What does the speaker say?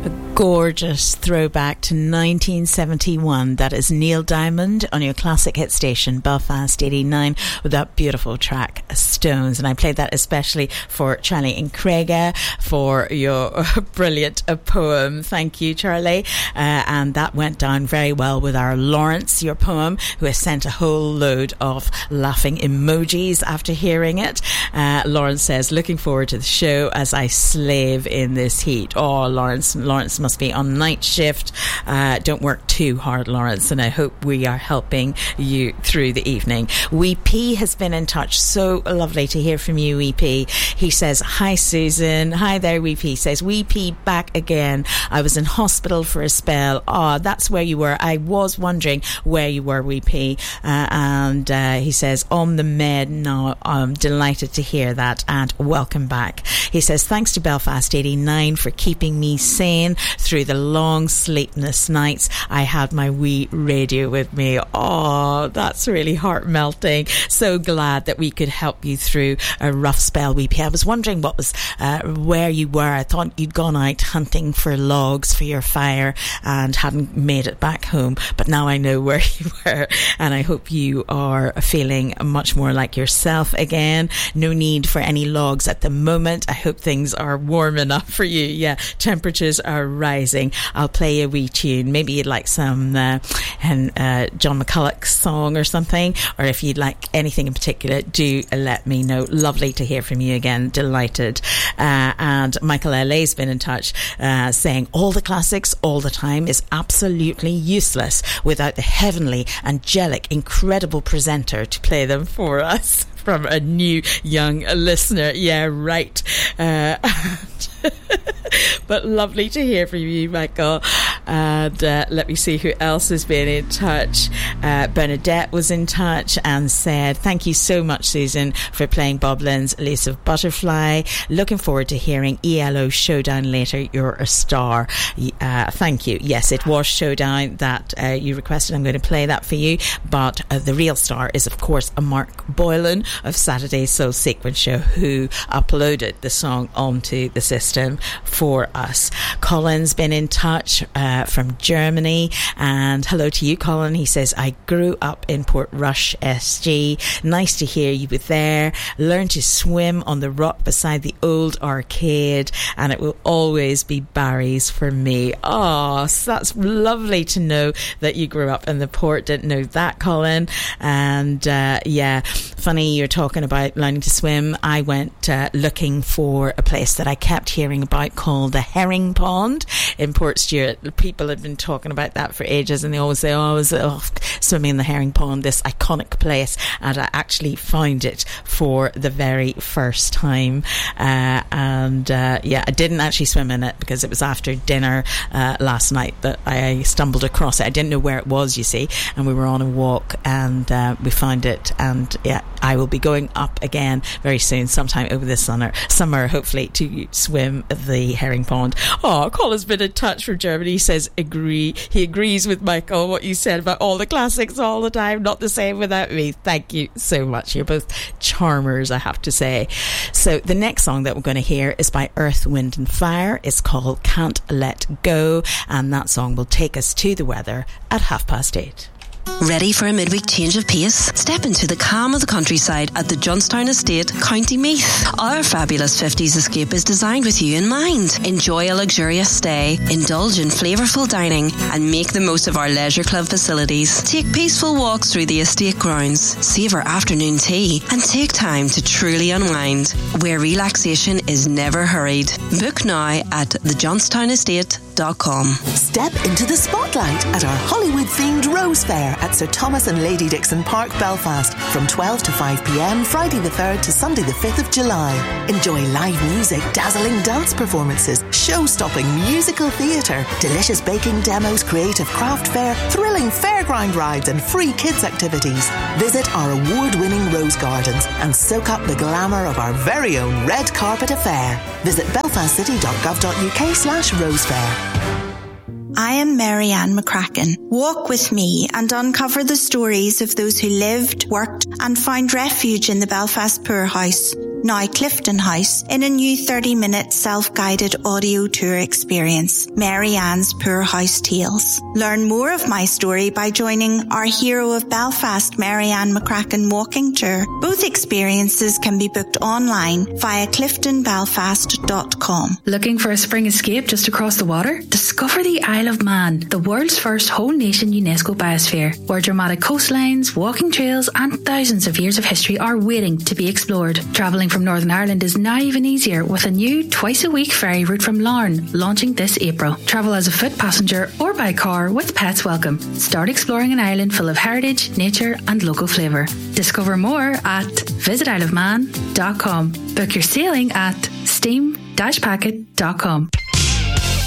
Gorgeous throwback to 1971. That is Neil Diamond on your classic hit station Belfast 89 with that beautiful track Stones, and I played that especially for Charlie and Craiga for your brilliant poem. Thank you, Charlie. And that went down very well with our Lawrence, your poem, who has sent a whole load of laughing emojis after hearing it. Lawrence says, looking forward to the show as I slave in this heat. Oh, Lawrence must be on night shift. Don't work too hard, Lawrence, and I hope we are helping you through the evening. Wee P has been in touch. So lovely to hear from you, Wee P. He says, hi Susan. Hi there, Wee P. Says, Wee P back again. I was in hospital for a spell. That's where you were. I was wondering where you were, Wee P. And he says, on the med now. I'm delighted to hear that, and welcome back. He says, thanks to Belfast 89 for keeping me sane through the long sleepless nights. I had my wee radio with me. Oh, that's really heart melting. So glad that we could help you through a rough spell, Wee P. I was wondering what was where you were. I thought you'd gone out hunting for logs for your fire and hadn't made it back home, but now I know where you were, and I hope you are feeling much more like yourself again. No need for any logs at the moment. I hope things are warm enough for you. Yeah, temperatures are rising. I'll play a wee tune. Maybe you'd like some John McCulloch's song or something, or if you'd like anything in particular, do let me know. Lovely to hear from you again. Delighted. And Michael L.A.'s been in touch saying all the classics all the time is absolutely useless without the heavenly, angelic, incredible presenter to play them for us. From a new young listener. Yeah, right. But lovely to hear from you, Michael. And let me see who else has been in touch. Bernadette was in touch and said, thank you so much, Susan, for playing Bob Lynn's Elusive Butterfly. Looking forward to hearing ELO Showdown later. You're a star. Thank you. Yes, it was Showdown that you requested. I'm going to play that for you. But the real star is, of course, Mark Boylan of Saturday's Soul Sequence Show, who uploaded the song onto the system for us. Colin's been in touch from Germany, and hello to you, Colin. He says, I grew up in Portrush, SG. Nice to hear you were there. Learned to swim on the rock beside the old arcade, and it will always be Barry's for me. Oh, so that's lovely to know that you grew up in the port. Didn't know that, Colin. And yeah, funny you're talking about learning to swim. I went looking for a place that I kept hearing about called the Herring Pond in Portstewart. People had been talking about that for ages, and they always say, I was swimming in the Herring Pond, this iconic place, and I actually found it for the very first time. Yeah, I didn't actually swim in it because it was after dinner last night that I stumbled across it. I didn't know where it was, you see, and we were on a walk and we found it, and yeah, I will be going up again very soon, sometime over this summer, hopefully, to swim the Herring Pond. Oh, Colin's been in touch from Germany. He says he agrees with Michael, what you said about all the classics all the time, not the same without me. Thank you so much. You're both charmers, I have to say. So the next song that we're going to hear is by Earth, Wind and Fire. It's called Can't Let Go, and that song will take us to the weather at 8:30. Ready for a midweek change of pace? Step into the calm of the countryside at the Johnstown Estate, County Meath. Our fabulous 50s escape is designed with you in mind. Enjoy a luxurious stay, indulge in flavourful dining, and make the most of our leisure club facilities. Take peaceful walks through the estate grounds, savour afternoon tea, and take time to truly unwind, where relaxation is never hurried. Book now at thejohnston.com. Step into the spotlight at our Hollywood-themed Rose Fair at Sir Thomas and Lady Dixon Park, Belfast, from 12 to 5 p.m, Friday the 3rd to Sunday the 5th of July. Enjoy live music, dazzling dance performances, show-stopping musical theatre, delicious baking demos, creative craft fair, thrilling fairground rides and free kids activities. Visit our award-winning Rose Gardens and soak up the glamour of our very own red carpet affair. Visit belfastcity.gov.uk/rosefair. I am Marianne McCracken. Walk with me and uncover the stories of those who lived, worked and found refuge in the Belfast Poorhouse. now Clifton House, in a new 30-minute self-guided audio tour experience, Mary Ann's Poor House Tales. Learn more of my story by joining our Hero of Belfast, Mary Ann McCracken walking tour. Both experiences can be booked online via cliftonbelfast.com. Looking for a spring escape just across the water? Discover the Isle of Man, the world's first whole nation UNESCO biosphere, where dramatic coastlines, walking trails and thousands of years of history are waiting to be explored. Travelling from Northern Ireland is now even easier with a new twice-a-week ferry route from Larne launching this April. Travel as a foot passenger or by car with pets welcome. Start exploring an island full of heritage, nature and local flavour. Discover more at visitisleofman.com. Book your sailing at steam-packet.com.